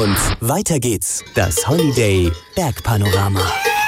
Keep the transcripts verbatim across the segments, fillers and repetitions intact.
Und weiter geht's. Das Holiday Bergpanorama.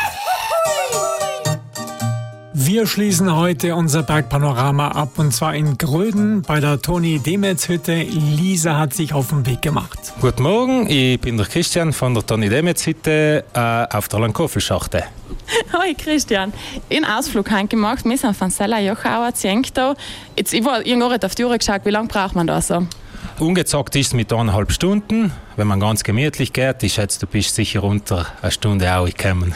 Wir schließen heute unser Bergpanorama ab und zwar in Gröden bei der Toni-Demetz-Hütte. Lisa hat sich auf den Weg gemacht. Guten Morgen, ich bin der Christian von der Toni-Demetz-Hütte äh, auf der Langkofelschachte. Hoi Christian, ich habe einen Ausflug heim gemacht. Wir sind von Sella-Jochauer, Zienkto. Jetzt, ich habe irgendwann auf die Uhr geschaut, wie lange braucht man da so? Ungezockt ist es mit eineinhalb Stunden. Wenn man ganz gemütlich geht, ich schätze, du bist sicher unter einer Stunde auch gekommen.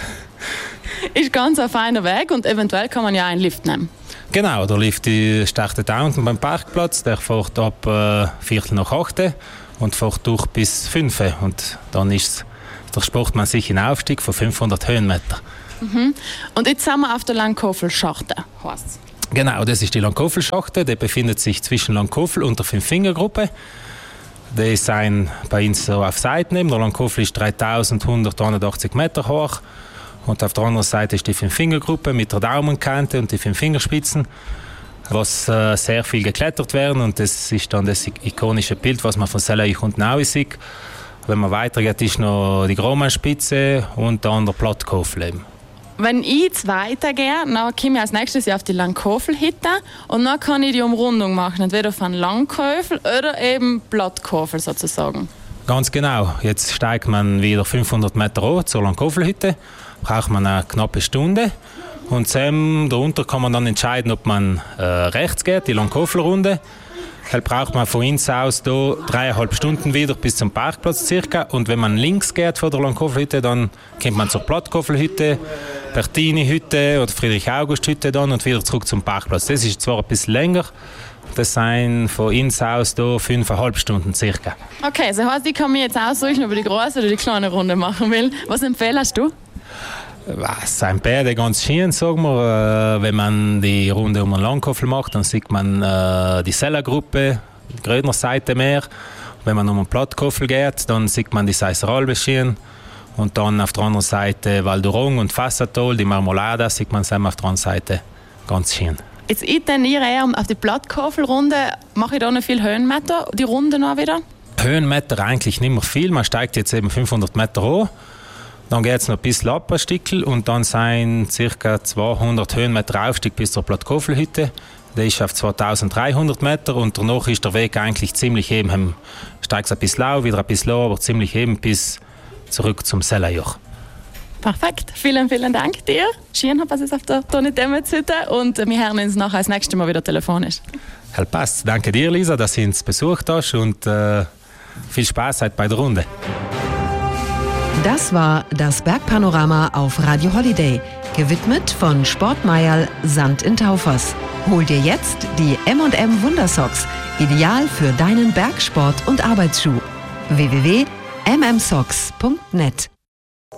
Ist ganz ein feiner Weg und eventuell kann man ja einen Lift nehmen. Genau, der Lift startet da unten beim Parkplatz. Der fährt ab äh, Viertel nach acht und fährt durch bis fünf. Und dann ist der Sportmann sich in Aufstieg von fünfhundert Höhenmeter. Mhm. Und jetzt sind wir auf der Langkofelschachte, heißt's. Genau, das ist die Langkofelschachte. Die befindet sich zwischen Langkofel und der Fünf-Finger-Gruppe. Die sind bei uns so auf Seiten. Der Langkofel ist dreitausendhunderteinundachtzig Meter hoch. Und auf der anderen Seite ist die Fünf-Finger-Gruppe mit der Daumenkante und die fünf Fingerspitzen, was äh, sehr viel geklettert werden. Und das ist dann das ikonische Bild, was man von Sella-Joch unten auch sieht. Wenn man weitergeht, ist noch die Gromanspitze und dann der Plattkofel eben. Wenn ich jetzt weitergehe, dann komme ich als nächstes auf die Langkofelhütte und dann kann ich die Umrundung machen, entweder von Langkofel oder eben Plattkofel sozusagen. Ganz genau. Jetzt steigt man wieder fünfhundert Meter hoch zur Langkofelhütte. Braucht man eine knappe Stunde. Und ähm, darunter kann man dann entscheiden, ob man äh, rechts geht, die Langkofelrunde. Dann braucht man von uns aus da dreieinhalb Stunden wieder bis zum Parkplatz circa. Und wenn man links geht von der Langkofelhütte, dann kommt man zur Plattkoffelhütte, Bertini-Hütte oder Friedrich-August-Hütte dann und wieder zurück zum Parkplatz. Das ist zwar ein bisschen länger. Das sind von uns aus da fünfeinhalb Stunden circa. Okay, das heißt, ich kann mir jetzt aussuchen, ob ich die große oder die kleine Runde machen will. Was empfehlst du? Es sind beide ganz schön, sagen wir. Wenn man die Runde um den Langkofel macht, dann sieht man äh, die Sella-Gruppe, die Grödner Seite mehr. Wenn man um den Plattkofel geht, dann sieht man die Seiseralbe schön. Und dann auf der anderen Seite Val d'Orong und Fassatol, die Marmolada, sieht man zusammen auf der anderen Seite ganz schön. Jetzt ich tendiere eher auf die Plattkofelrunde. Mache ich da noch viel Höhenmeter, die Runde noch wieder? Höhenmeter eigentlich nicht mehr viel. Man steigt jetzt eben fünfhundert Meter hoch. Dann geht es noch ein bisschen ab, ein Stückchen, und dann sind ca. zweihundert Höhenmeter Aufstieg bis zur Plattkofelhütte. Der ist auf zweitausenddreihundert Meter und danach ist der Weg eigentlich ziemlich eben. Steigt ein bisschen lau, wieder ein bisschen lau, aber ziemlich eben bis zurück zum Sella-Joch. Perfekt, vielen, vielen Dank dir. Schön, was es auf der Toni-Demetz-Hütte und wir hören uns nachher das nächste Mal wieder telefonisch. Halt passt. Danke dir, Lisa, dass du uns besucht hast und äh, viel Spaß heute bei der Runde. Das war das Bergpanorama auf Radio Holiday, gewidmet von Sportmeierl Sand in Taufers. Hol dir jetzt die M und M Wundersocks, ideal für deinen Bergsport- und Arbeitsschuh. w w w punkt m m socks punkt net